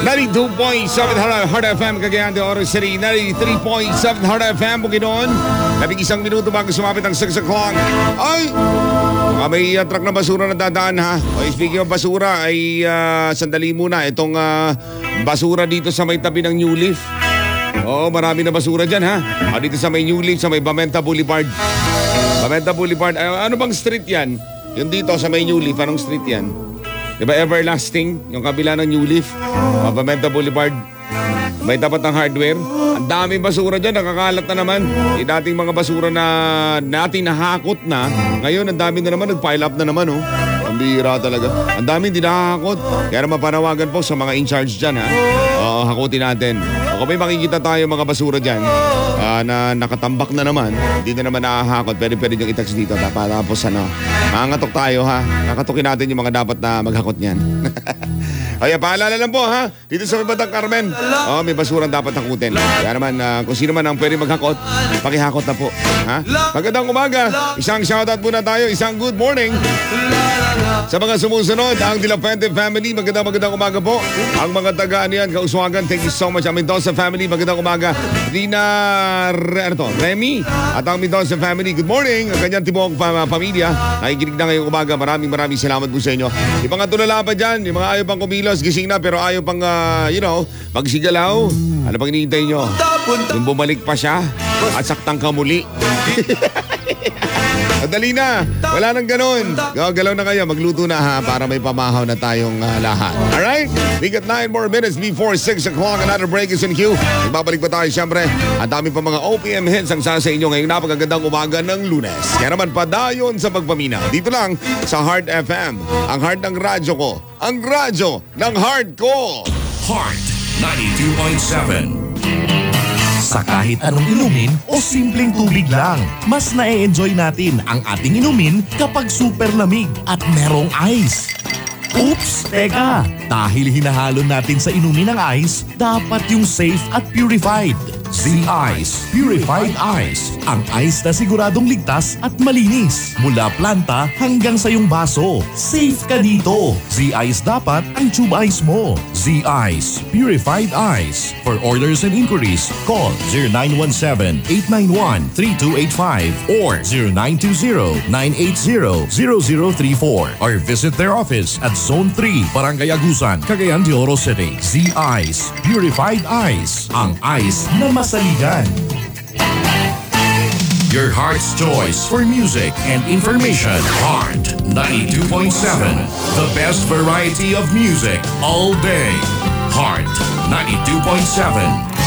92.7 Heart FM Cagayan de Oro City, 93.7 Heart FM Bukidnon. 11 minuto bago sumapit ang 6 o'clock. Ay! Baka may truck na basura na dadaan ha. Okay, speaking of basura ay sandali muna. Itong basura dito sa may tabi ng New Leaf. Oo, marami na basura dyan ha. Dito sa may New Leaf, sa may Bamenta Boulevard. Bamenta Boulevard, ano bang street yan? Yung dito sa may New Leaf, anong street yan? Diba Everlasting, yung kabila ng New Leaf, Bamenta Boulevard, may tapat ng hardware. Ang daming basura dyan, nakakalat na naman. Yung dating mga basura na natin nahakot na, ngayon ang dami na naman, nag-pile up na naman oh. Ang bihira talaga. Ang dami hindi nakakot. Kaya naman panawagan po sa mga in-charge dyan ha. Hakutin natin. O kung may makikita tayo mga basura dyan na nakatambak na naman, hindi na naman nakahakot, pwede nyo i-text dito. Tapos mangatok tayo ha. Nakatukin natin yung mga dapat na maghakot niyan. Kaya paalala lang po ha, dito sa Batang Carmen, may basurang dapat hakutin. Kaya naman kung sino man ang pwede maghakot, pakihakot na po. Ha? Magandang umaga, isang shoutout muna tayo, isang good morning. Sa mga sumusunod, ang De La Fuente family, magandang umaga po. Ang mga taga-aniyan, Kauswagan, thank you so much. Ang Mendoza family, magandang umaga. Remy, at ang Mendoza family, good morning. Ang kanyang tibok pamilya, nakikinig na ngayong umaga. Maraming salamat po sa inyo. Yung mga tulala pa dyan, yung mga ayaw pang kumilos, gising na pero ayaw pang, magsigalaw. Ano pang hinihintay nyo? Yung bumalik pa siya at saktang ka muli. Madali na. Wala nang ganun. Galaw na kayo. Magluto na ha para may pamahaw na tayong lahat. Alright? We got 9 more minutes before 6 o'clock. Another break is in queue. Magbabalik pa tayo siyempre. Ang dami pa mga OPM hits ang sa inyo ngayong napakagandang umaga ng Lunes. Kaya naman padayon sa pagpamina. Dito lang sa Heart FM. Ang heart ng radyo ko. Ang radyo ng heart ko. Heart 92.7. Sa kahit anong inumin o simpleng tubig lang, mas na-enjoy natin ang ating inumin kapag super lamig at merong ice. Oops! Teka! Dahil hinahalo natin sa inumin ng ice, dapat yung safe at purified. Z-Ice Purified Ice. Ang ice na siguradong ligtas at malinis. Mula planta hanggang sa iyong baso. Safe ka dito. Z-Ice dapat ang tube ice mo. Z-Ice Purified Ice. For orders and inquiries, call 0917-891-3285 or 0920-980-0034 or visit their office at Zone 3, Barangay Agusan, Cagayan de Oro City. Z-Ice Purified Ice. Ang ice na masaligan. Your heart's choice for music and information. Heart 92.7. The best variety of music all day. Heart 92.7.